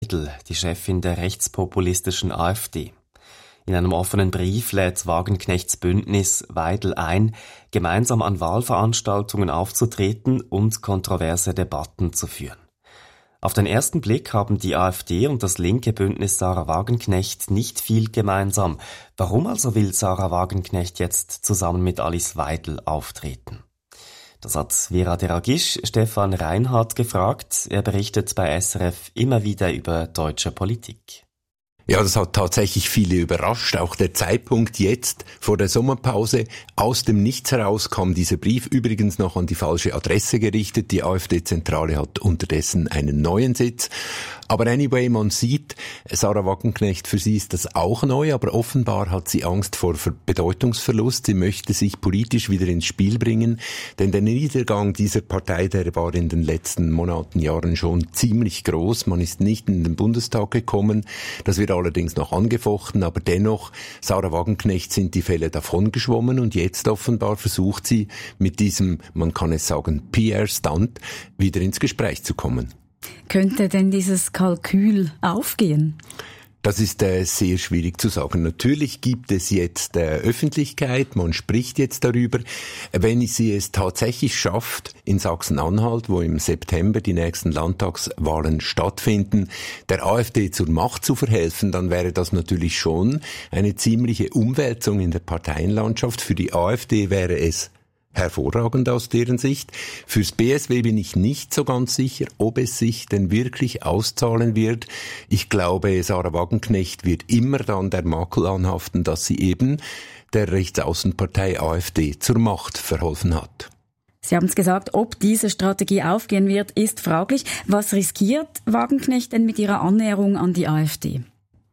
Weidel, die Chefin der rechtspopulistischen AfD. In einem offenen Brief lädt Wagenknechts Bündnis Weidel ein, gemeinsam an Wahlveranstaltungen aufzutreten und kontroverse Debatten zu führen. Auf den ersten Blick haben die AfD und das linke Bündnis Sahra Wagenknecht nicht viel gemeinsam. Warum also will Sahra Wagenknecht jetzt zusammen mit Alice Weidel auftreten? Das hat Vera Deragisch Stefan Reinhardt gefragt. Er berichtet bei SRF immer wieder über deutsche Politik. Ja, das hat tatsächlich viele überrascht. Auch der Zeitpunkt jetzt vor der Sommerpause. Aus dem Nichts heraus kam dieser Brief, übrigens noch an die falsche Adresse gerichtet. Die AfD-Zentrale hat unterdessen einen neuen Sitz. Aber anyway, man sieht, Sahra Wagenknecht, für sie ist das auch neu, aber offenbar hat sie Angst vor Bedeutungsverlust. Sie möchte sich politisch wieder ins Spiel bringen, denn der Niedergang dieser Partei, der war in den letzten Monaten, Jahren schon ziemlich groß. Man ist nicht in den Bundestag gekommen. Das wird allerdings noch angefochten, aber dennoch, Sahra Wagenknecht sind die Fälle davongeschwommen und jetzt offenbar versucht sie mit diesem, man kann es sagen, PR-Stunt wieder ins Gespräch zu kommen. Könnte denn dieses Kalkül aufgehen? Das ist sehr schwierig zu sagen. Natürlich gibt es jetzt Öffentlichkeit, man spricht jetzt darüber. Wenn sie es tatsächlich schafft, in Sachsen-Anhalt, wo im September die nächsten Landtagswahlen stattfinden, der AfD zur Macht zu verhelfen, dann wäre das natürlich schon eine ziemliche Umwälzung in der Parteienlandschaft. Für die AfD wäre es hervorragend aus deren Sicht. Fürs BSW bin ich nicht so ganz sicher, ob es sich denn wirklich auszahlen wird. Ich glaube, Sahra Wagenknecht wird immer dann der Makel anhaften, dass sie eben der Rechtsaußenpartei AfD zur Macht verholfen hat. Sie haben es gesagt, ob diese Strategie aufgehen wird, ist fraglich. Was riskiert Wagenknecht denn mit ihrer Annäherung an die AfD?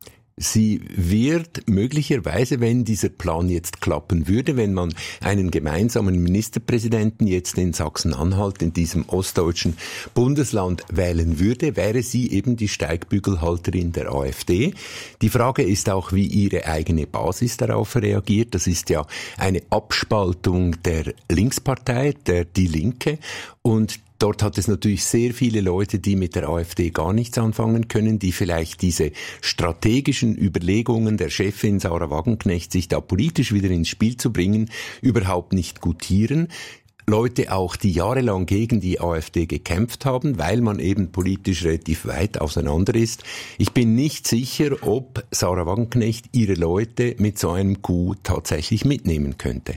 Sie wird möglicherweise, wenn dieser Plan jetzt klappen würde, wenn man einen gemeinsamen Ministerpräsidenten jetzt in Sachsen-Anhalt, in diesem ostdeutschen Bundesland wählen würde, wäre sie eben die Steigbügelhalterin der AfD. Die Frage ist auch, wie ihre eigene Basis darauf reagiert. Das ist ja eine Abspaltung der Linkspartei, der Die Linke, und dort hat es natürlich sehr viele Leute, die mit der AfD gar nichts anfangen können, die vielleicht diese strategischen Überlegungen der Chefin Sahra Wagenknecht, sich da politisch wieder ins Spiel zu bringen, überhaupt nicht gutieren. Leute auch, die jahrelang gegen die AfD gekämpft haben, weil man eben politisch relativ weit auseinander ist. Ich bin nicht sicher, ob Sahra Wagenknecht ihre Leute mit so einem Coup tatsächlich mitnehmen könnte.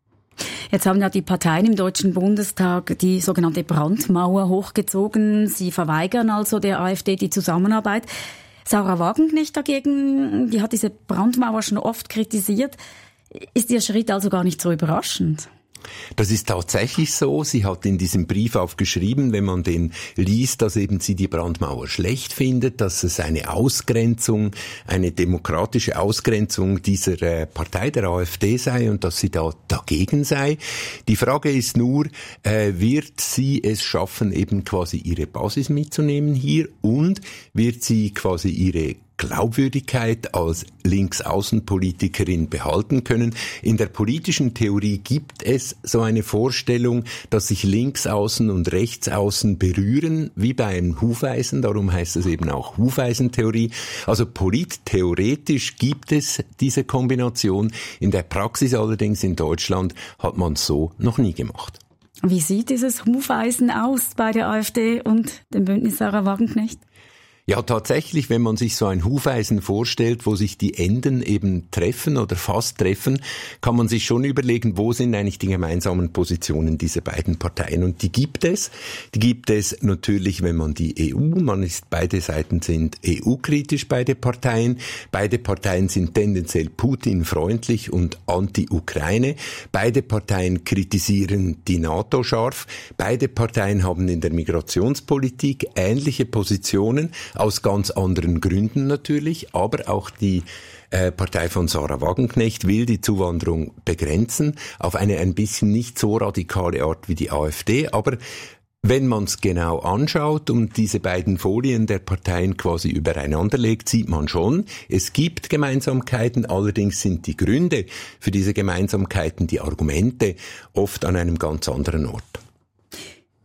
Jetzt haben ja die Parteien im Deutschen Bundestag die sogenannte Brandmauer hochgezogen. Sie verweigern also der AfD die Zusammenarbeit. Sahra Wagenknecht dagegen, die hat diese Brandmauer schon oft kritisiert. Ist ihr Schritt also gar nicht so überraschend? Das ist tatsächlich so. Sie hat in diesem Brief aufgeschrieben, wenn man den liest, dass eben sie die Brandmauer schlecht findet, dass es eine Ausgrenzung, eine demokratische Ausgrenzung dieser Partei, der AfD sei und dass sie da dagegen sei. Die Frage ist nur, wird sie es schaffen, eben quasi ihre Basis mitzunehmen hier, und wird sie quasi ihre Glaubwürdigkeit als Linksaußenpolitikerin behalten können. In der politischen Theorie gibt es so eine Vorstellung, dass sich Linksaußen und Rechtsaußen berühren, wie bei einem Hufeisen. Darum heißt es eben auch Hufeisentheorie. Also polittheoretisch gibt es diese Kombination. In der Praxis allerdings in Deutschland hat man es so noch nie gemacht. Wie sieht dieses Hufeisen aus bei der AfD und dem Bündnis Sahra Wagenknecht? Ja, tatsächlich, wenn man sich so ein Hufeisen vorstellt, wo sich die Enden eben treffen oder fast treffen, kann man sich schon überlegen, wo sind eigentlich die gemeinsamen Positionen dieser beiden Parteien. Und die gibt es. Die gibt es natürlich, wenn man die beide Seiten sind EU-kritisch, beide Parteien. Beide Parteien sind tendenziell Putin-freundlich und anti-Ukraine. Beide Parteien kritisieren die NATO scharf. Beide Parteien haben in der Migrationspolitik ähnliche Positionen, aus ganz anderen Gründen natürlich, aber auch die Partei von Sahra Wagenknecht will die Zuwanderung begrenzen, auf eine ein bisschen nicht so radikale Art wie die AfD, aber wenn man es genau anschaut und diese beiden Folien der Parteien quasi übereinander legt, sieht man schon, es gibt Gemeinsamkeiten, allerdings sind die Gründe für diese Gemeinsamkeiten, die Argumente, oft an einem ganz anderen Ort.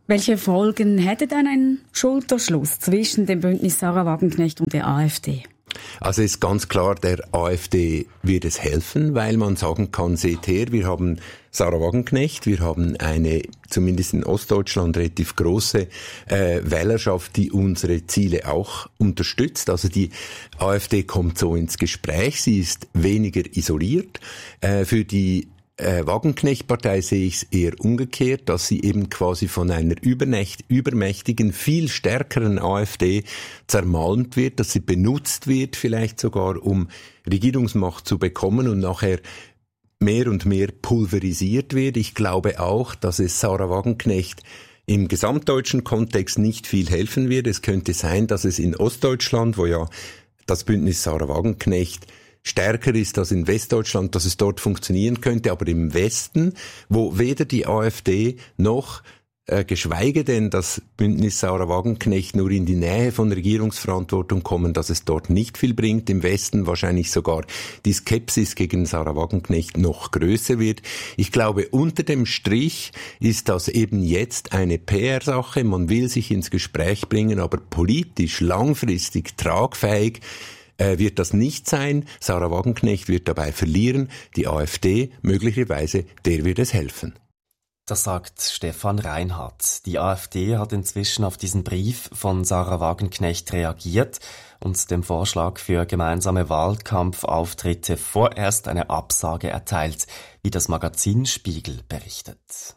Welche Folgen hätte dann ein Schulterschluss zwischen dem Bündnis Sahra Wagenknecht und der AfD? Also ist ganz klar, der AfD wird es helfen, weil man sagen kann, seht her, wir haben Sahra Wagenknecht, wir haben eine, zumindest in Ostdeutschland, relativ große Wählerschaft, die unsere Ziele auch unterstützt. Also die AfD kommt so ins Gespräch, sie ist weniger isoliert. Für die Wagenknecht-Partei sehe ich es eher umgekehrt, dass sie eben quasi von einer übermächtigen, viel stärkeren AfD zermalmt wird, dass sie benutzt wird, vielleicht sogar um Regierungsmacht zu bekommen und nachher mehr und mehr pulverisiert wird. Ich glaube auch, dass es Sahra Wagenknecht im gesamtdeutschen Kontext nicht viel helfen wird. Es könnte sein, dass es in Ostdeutschland, wo ja das Bündnis Sahra Wagenknecht stärker ist als in Westdeutschland, dass es dort funktionieren könnte, aber im Westen, wo weder die AfD noch geschweige denn das Bündnis Sahra Wagenknecht nur in die Nähe von Regierungsverantwortung kommen, dass es dort nicht viel bringt, im Westen wahrscheinlich sogar die Skepsis gegen Sahra Wagenknecht noch größer wird. Ich glaube, unter dem Strich ist das eben jetzt eine PR-Sache, man will sich ins Gespräch bringen, aber politisch langfristig tragfähig wird das nicht sein. Sahra Wagenknecht wird dabei verlieren. Die AfD möglicherweise, der wird es helfen. Das sagt Stefan Reinhardt. Die AfD hat inzwischen auf diesen Brief von Sahra Wagenknecht reagiert und dem Vorschlag für gemeinsame Wahlkampfauftritte vorerst eine Absage erteilt, wie das Magazin Spiegel berichtet.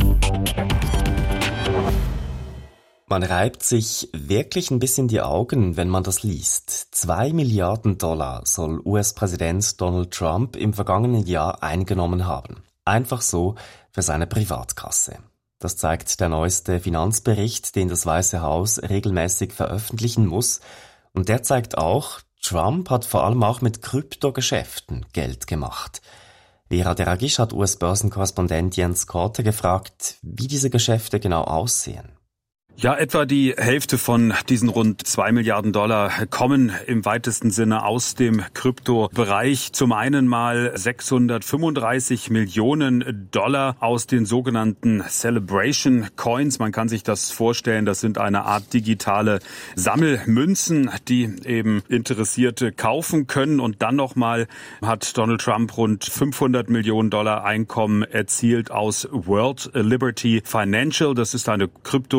Man reibt sich wirklich ein bisschen die Augen, wenn man das liest. 2 Milliarden Dollar soll US-Präsident Donald Trump im vergangenen Jahr eingenommen haben. Einfach so für seine Privatkasse. Das zeigt der neueste Finanzbericht, den das Weiße Haus regelmäßig veröffentlichen muss. Und der zeigt auch, Trump hat vor allem auch mit Kryptogeschäften Geld gemacht. Vera Deragisch hat US-Börsenkorrespondent Jens Korte gefragt, wie diese Geschäfte genau aussehen. Ja, etwa die Hälfte von diesen rund 2 Milliarden Dollar kommen im weitesten Sinne aus dem Kryptobereich. Zum einen mal 635 Millionen Dollar aus den sogenannten Celebration Coins. Man kann sich das vorstellen, das sind eine Art digitale Sammelmünzen, die eben Interessierte kaufen können. Und dann nochmal hat Donald Trump rund 500 Millionen Dollar Einkommen erzielt aus World Liberty Financial. Das ist eine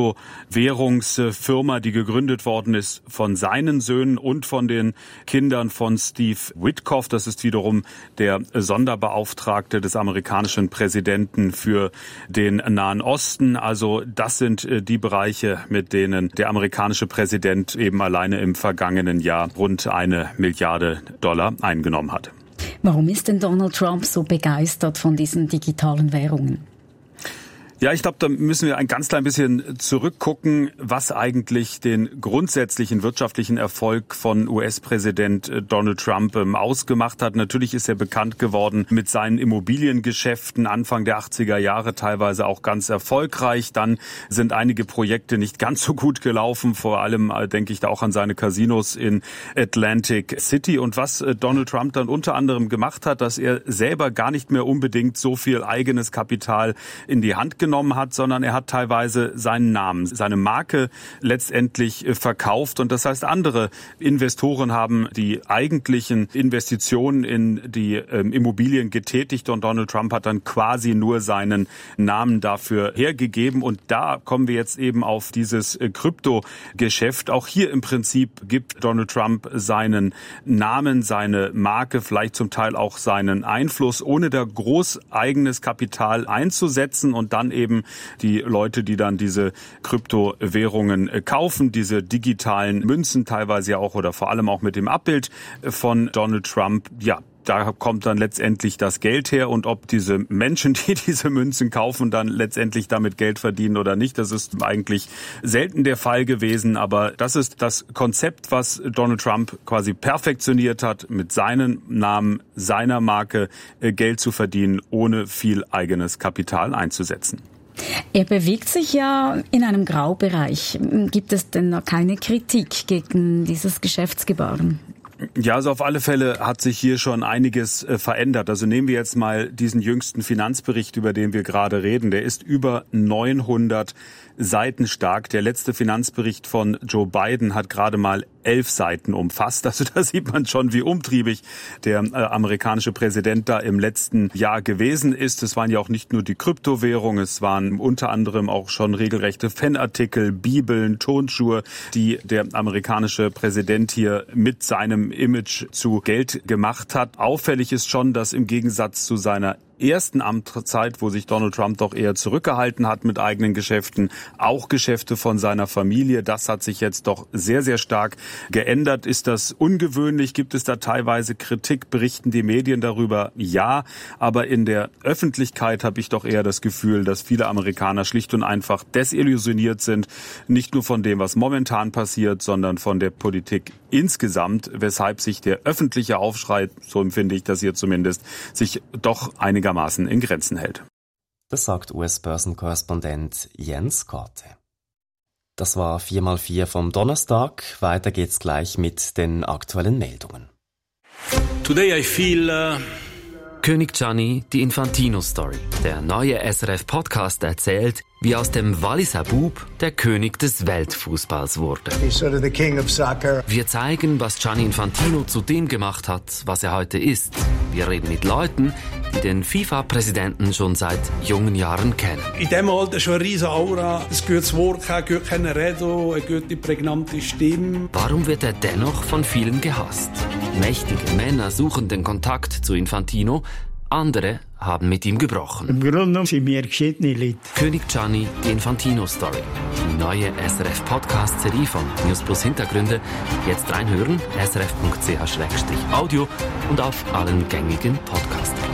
Währungsfirma, die gegründet worden ist von seinen Söhnen und von den Kindern von Steve Witkoff. Das ist wiederum der Sonderbeauftragte des amerikanischen Präsidenten für den Nahen Osten. Also das sind die Bereiche, mit denen der amerikanische Präsident eben alleine im vergangenen Jahr rund 1 Milliarde Dollar eingenommen hat. Warum ist denn Donald Trump so begeistert von diesen digitalen Währungen? Ja, ich glaube, da müssen wir ein ganz klein bisschen zurückgucken, was eigentlich den grundsätzlichen wirtschaftlichen Erfolg von US-Präsident Donald Trump ausgemacht hat. Natürlich ist er bekannt geworden mit seinen Immobiliengeschäften Anfang der 80er Jahre, teilweise auch ganz erfolgreich. Dann sind einige Projekte nicht ganz so gut gelaufen. Vor allem denke ich da auch an seine Casinos in Atlantic City. Und was Donald Trump dann unter anderem gemacht hat, dass er selber gar nicht mehr unbedingt so viel eigenes Kapital in die Hand genommen hat, sondern er hat teilweise seinen Namen, seine Marke letztendlich verkauft. Und das heißt, andere Investoren haben die eigentlichen Investitionen in die Immobilien getätigt und Donald Trump hat dann quasi nur seinen Namen dafür hergegeben. Und da kommen wir jetzt eben auf dieses Kryptogeschäft. Auch hier im Prinzip gibt Donald Trump seinen Namen, seine Marke, vielleicht zum Teil auch seinen Einfluss, ohne da groß eigenes Kapital einzusetzen und dann eben die Leute, die dann diese Kryptowährungen kaufen, diese digitalen Münzen teilweise ja auch oder vor allem auch mit dem Abbild von Donald Trump, ja, da kommt dann letztendlich das Geld her und ob diese Menschen, die diese Münzen kaufen, dann letztendlich damit Geld verdienen oder nicht, das ist eigentlich selten der Fall gewesen. Aber das ist das Konzept, was Donald Trump quasi perfektioniert hat, mit seinem Namen, seiner Marke Geld zu verdienen, ohne viel eigenes Kapital einzusetzen. Er bewegt sich ja in einem Graubereich. Gibt es denn noch keine Kritik gegen dieses Geschäftsgebaren? Ja, also auf alle Fälle hat sich hier schon einiges verändert. Also nehmen wir jetzt mal diesen jüngsten Finanzbericht, über den wir gerade reden. Der ist über 900 Seiten stark. Der letzte Finanzbericht von Joe Biden hat gerade mal 11 Seiten umfasst. Also da sieht man schon, wie umtriebig der amerikanische Präsident da im letzten Jahr gewesen ist. Es waren ja auch nicht nur die Kryptowährungen, es waren unter anderem auch schon regelrechte Fanartikel, Bibeln, Tonschuhe, die der amerikanische Präsident hier mit seinem Image zu Geld gemacht hat. Auffällig ist schon, dass im Gegensatz zu seiner ersten Amtszeit, wo sich Donald Trump doch eher zurückgehalten hat mit eigenen Geschäften, auch Geschäfte von seiner Familie. Das hat sich jetzt doch sehr, sehr stark geändert. Ist das ungewöhnlich? Gibt es da teilweise Kritik? Berichten die Medien darüber? Ja, aber in der Öffentlichkeit habe ich doch eher das Gefühl, dass viele Amerikaner schlicht und einfach desillusioniert sind, nicht nur von dem, was momentan passiert, sondern von der Politik insgesamt, weshalb sich der öffentliche Aufschrei, so empfinde ich das hier zumindest, sich doch einigermaßen in Grenzen hält. Das sagt US-Börsenkorrespondent Jens Korte. Das war 4x4 vom Donnerstag. Weiter geht's gleich mit den aktuellen Meldungen. Today I feel König Gianni, die Infantino-Story. Der neue SRF-Podcast erzählt, wie aus dem Walliser Bub der König des Weltfußballs wurde. He's sort of the king of soccer. Wir zeigen, was Gianni Infantino zu dem gemacht hat, was er heute ist. Wir reden mit Leuten, die den FIFA-Präsidenten schon seit jungen Jahren kennen. in diesem Alter schon eine riesige Aura, ein gutes Wort, ein gutes Reden, eine gute, prägnante Stimme. Warum wird er dennoch von vielen gehasst? Mächtige Männer suchen den Kontakt zu Infantino, andere haben mit ihm gebrochen. Im Grunde genommen sind wir geschiedene Leute. König Gianni, die Infantino-Story. Die neue SRF-Podcast-Serie von News Plus Hintergründe. Jetzt reinhören, srf.ch/audio und auf allen gängigen Podcast-Apps.